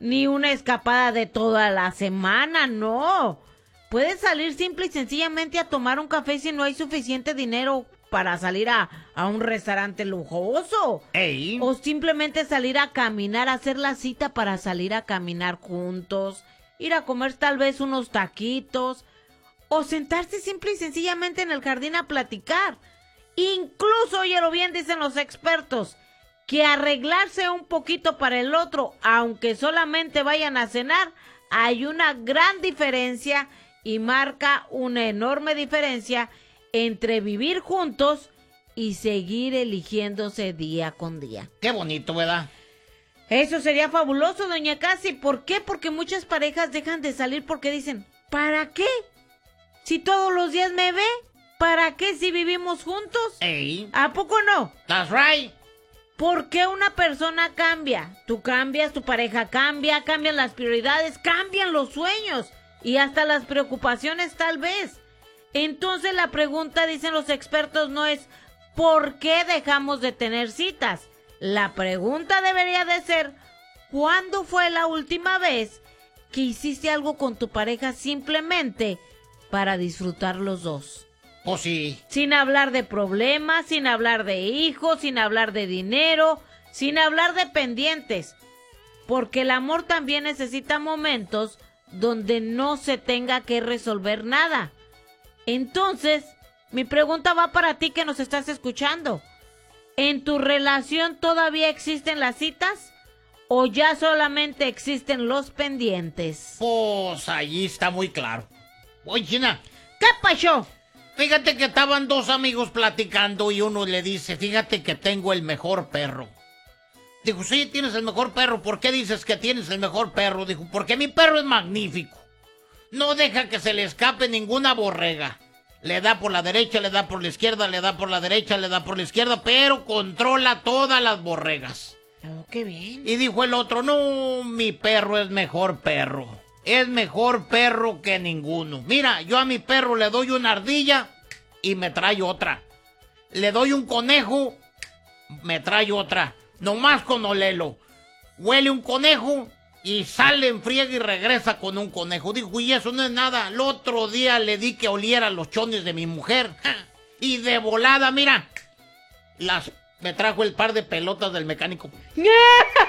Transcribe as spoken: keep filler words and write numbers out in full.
ni una escapada de toda la semana, no. Puedes salir simple y sencillamente a tomar un café si no hay suficiente dinero para salir a, a un restaurante lujoso. Ey. O simplemente salir a caminar, hacer la cita para salir a caminar juntos, ir a comer tal vez unos taquitos, o sentarse simple y sencillamente en el jardín a platicar. Incluso, óyelo bien, dicen los expertos, que arreglarse un poquito para el otro, aunque solamente vayan a cenar, hay una gran diferencia y marca una enorme diferencia entre vivir juntos y seguir eligiéndose día con día. Qué bonito, ¿verdad? Eso sería fabuloso, doña Casi. ¿Por qué? Porque muchas parejas dejan de salir porque dicen, ¿para qué? Si todos los días me ve, ¿para qué si vivimos juntos? Ey. ¿A poco no? That's right. ¿Por qué una persona cambia? Tú cambias, tu pareja cambia, cambian las prioridades, cambian los sueños y hasta las preocupaciones tal vez. Entonces la pregunta, dicen los expertos, no es ¿por qué dejamos de tener citas? La pregunta debería de ser ¿cuándo fue la última vez que hiciste algo con tu pareja simplemente para disfrutar los dos? Oh, sí. Sin hablar de problemas, sin hablar de hijos, sin hablar de dinero, sin hablar de pendientes. Porque el amor también necesita momentos donde no se tenga que resolver nada. Entonces, mi pregunta va para ti que nos estás escuchando. ¿En tu relación todavía existen las citas? ¿O ya solamente existen los pendientes? Pues allí está muy claro. Oye, China. ¿Qué pasó? Fíjate que estaban dos amigos platicando y uno le dice, fíjate que tengo el mejor perro. Dijo, sí, tienes el mejor perro. ¿Por qué dices que tienes el mejor perro? Dijo, porque mi perro es magnífico. No deja que se le escape ninguna borrega. Le da por la derecha, le da por la izquierda, le da por la derecha, le da por la izquierda, pero controla todas las borregas. Oh, qué bien. Y dijo el otro, no, mi perro es mejor perro. Es mejor perro que ninguno. Mira, yo a mi perro le doy una ardilla y me trae otra. Le doy un conejo, me trae otra. Nomás con olerlo. Huele un conejo y sale en friega y regresa con un conejo. Dijo, y eso no es nada. El otro día le di que oliera los chones de mi mujer. Y de volada, mira, las, me trajo el par de pelotas del mecánico.